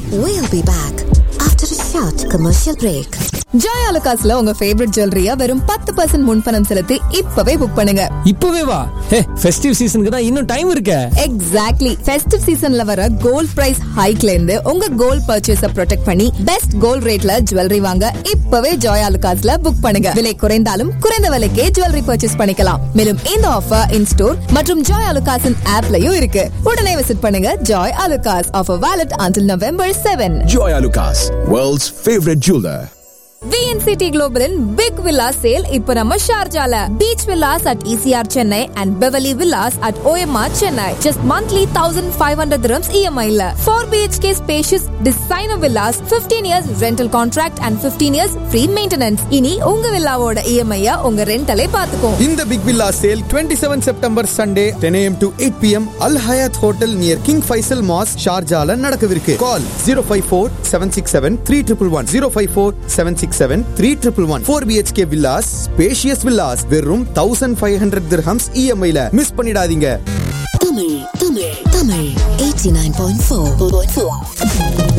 We'll be back after a short commercial break. Joy அலுகாஸ்ல உங்க favourite ஜுவல்லரியா வெறும் 10% முன்பணம் செலுத்தி இப்பவே புக் பண்ணுங்க. இப்பவே வா. ஃபெஸ்டிவ் சீசனுக்கு தான் இன்னும் டைம் இருக்கு. எக்ஸாக்ட்லி. ஃபெஸ்டிவ் சீசன்ல வர கோல்ட் பிரைஸ் ஹைக்ல இருந்து உங்க கோல்ட் பர்ச்சேஸ ப்ரொடெக்ட் பண்ணி பெஸ்ட் கோல்ட் ரேட்ல ஜுவல்லரி வாங்க இப்பவே ஜாய் அலுகாஸ்ல புக் பண்ணுங்க. விலை குறைந்தாலும் குறைந்த விலைக்கே ஜுவல்லரி பர்ச்சேஸ் பண்ணிக்கலாம். மேலும் இந்த ஆஃபர் இன் ஸ்டோர் மற்றும் ஜாய் அலுகாஸின் ஆப்லயும் இருக்கு. உடனே விசிட் பண்ணுங்க Joy Alukkas. Offer valid until November 7. Joy Alucas, world's favorite jeweler. VNCT Global in Big Villa Sale இப்ப நம்ம ஷார்ஜால. Beach Villas at ECR Chennai and Beverly Villas at OMR Chennai. Just monthly 1,500 dirhams EMI ல 4 BHK spacious designer villas, 15 years rental contract and 15 years free maintenance. இனி உங்க வில்லாவோட EMI உங்க ரெண்டலே பாத்துக்கும். இந்த Big Villa Sale 27 September Sunday 10 AM to 8 PM Al Hayat Hotel near King Faisal Mosque ஷார்ஜால நடக்கவிருக்கு. Call 054-767-3111 054-767-3111. 4 BHK villas, spacious villas, வெறும் 1,500 dirhams EMI ல miss பண்ணிடாதீங்க. Tamil 89.4